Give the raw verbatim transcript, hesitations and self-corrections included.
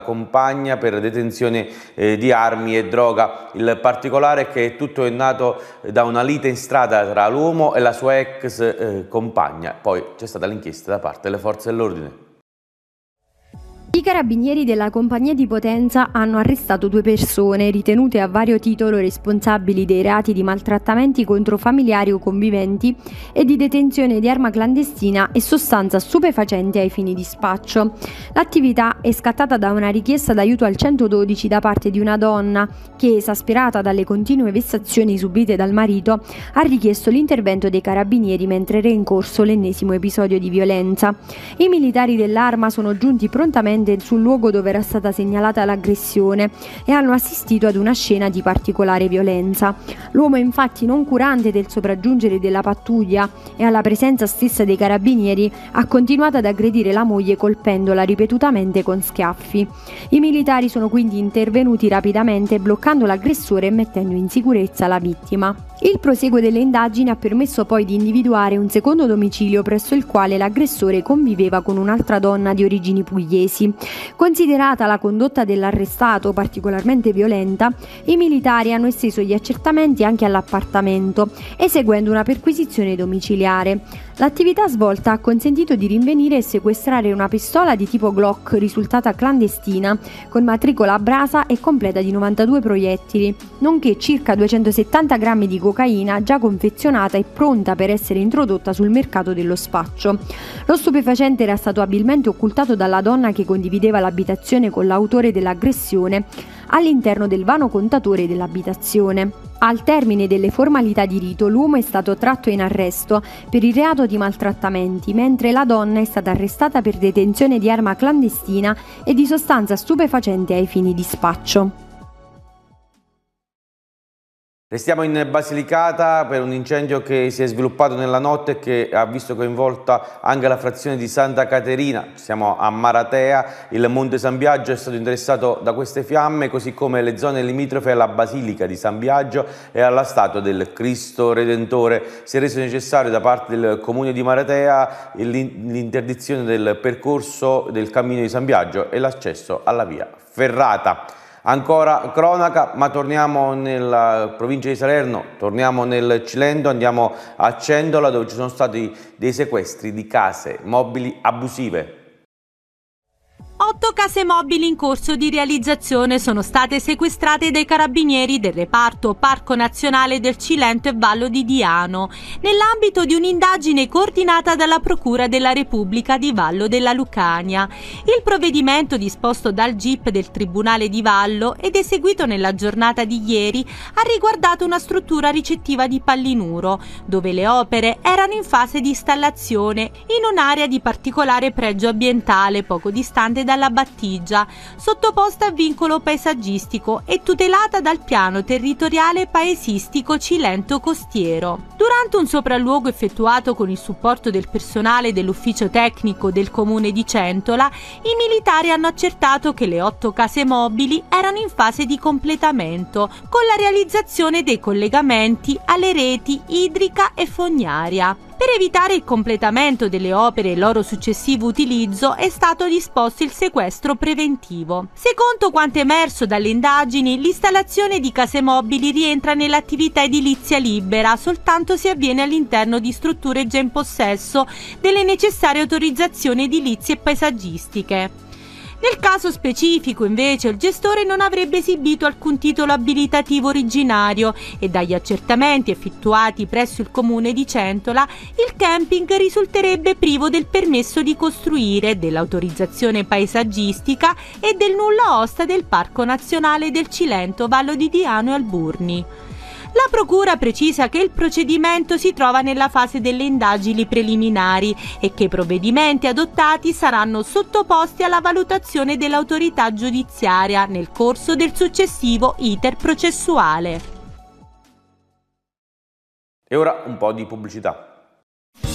compagna per detenzione eh, di armi e droga. Il particolare è che tutto è nato da una lite in strada tra l'uomo e la sua ex eh, compagna. Poi c'è stata l'inchiesta da parte delle forze dell'ordine. I carabinieri della compagnia di Potenza hanno arrestato due persone ritenute a vario titolo responsabili dei reati di maltrattamenti contro familiari o conviventi e di detenzione di arma clandestina e sostanza stupefacente ai fini di spaccio. L'attività è scattata da una richiesta d'aiuto al centododici da parte di una donna che, esasperata dalle continue vessazioni subite dal marito, ha richiesto l'intervento dei carabinieri mentre era in corso l'ennesimo episodio di violenza. I militari dell'Arma sono giunti prontamente sul luogo dove era stata segnalata l'aggressione e hanno assistito ad una scena di particolare violenza. L'uomo, infatti, noncurante del sopraggiungere della pattuglia e alla presenza stessa dei carabinieri, ha continuato ad aggredire la moglie colpendola ripetutamente con schiaffi. I militari sono quindi intervenuti rapidamente bloccando l'aggressore e mettendo in sicurezza la vittima. Il proseguo delle indagini ha permesso poi di individuare un secondo domicilio presso il quale l'aggressore conviveva con un'altra donna di origini pugliesi. Considerata la condotta dell'arrestato particolarmente violenta, i militari hanno esteso gli accertamenti anche all'appartamento, eseguendo una perquisizione domiciliare. L'attività svolta ha consentito di rinvenire e sequestrare una pistola di tipo Glock risultata clandestina, con matricola a brasa e completa di novantadue proiettili, nonché circa duecentosettanta grammi di cocaina già confezionata e pronta per essere introdotta sul mercato dello spaccio. Lo stupefacente era stato abilmente occultato dalla donna che condivideva l'abitazione con l'autore dell'aggressione all'interno del vano contatore dell'abitazione. Al termine delle formalità di rito, l'uomo è stato tratto in arresto per il reato di maltrattamenti, mentre la donna è stata arrestata per detenzione di arma clandestina e di sostanza stupefacente ai fini di spaccio. Restiamo in Basilicata per un incendio che si è sviluppato nella notte e che ha visto coinvolta anche la frazione di Santa Caterina. Siamo a Maratea, il Monte San Biagio è stato interessato da queste fiamme, così come le zone limitrofe alla Basilica di San Biagio e alla statua del Cristo Redentore. Si è reso necessario da parte del Comune di Maratea l'interdizione del percorso del cammino di San Biagio e l'accesso alla via ferrata. Ancora cronaca, ma torniamo nella provincia di Salerno, torniamo nel Cilento, andiamo a Cendola dove ci sono stati dei sequestri di case mobili abusive. Otto case mobili in corso di realizzazione sono state sequestrate dai carabinieri del reparto Parco Nazionale del Cilento e Vallo di Diano, nell'ambito di un'indagine coordinata dalla Procura della Repubblica di Vallo della Lucania. Il provvedimento disposto dal G I P del Tribunale di Vallo ed eseguito nella giornata di ieri ha riguardato una struttura ricettiva di Pallinuro, dove le opere erano in fase di installazione in un'area di particolare pregio ambientale poco distante dalla battigia, sottoposta a vincolo paesaggistico e tutelata dal piano territoriale paesistico Cilento Costiero. Durante un sopralluogo effettuato con il supporto del personale dell'ufficio tecnico del comune di Centola, i militari hanno accertato che le otto case mobili erano in fase di completamento, con la realizzazione dei collegamenti alle reti idrica e fognaria. Per evitare il completamento delle opere e il loro successivo utilizzo è stato disposto il sequestro preventivo. Secondo quanto emerso dalle indagini, l'installazione di case mobili rientra nell'attività edilizia libera soltanto se avviene all'interno di strutture già in possesso delle necessarie autorizzazioni edilizie e paesaggistiche. Nel caso specifico, invece, il gestore non avrebbe esibito alcun titolo abilitativo originario e dagli accertamenti effettuati presso il comune di Centola, il camping risulterebbe privo del permesso di costruire, dell'autorizzazione paesaggistica e del nulla osta del Parco Nazionale del Cilento, Vallo di Diano e Alburni. La Procura precisa che il procedimento si trova nella fase delle indagini preliminari e che i provvedimenti adottati saranno sottoposti alla valutazione dell'autorità giudiziaria nel corso del successivo iter processuale. E ora un po' di pubblicità.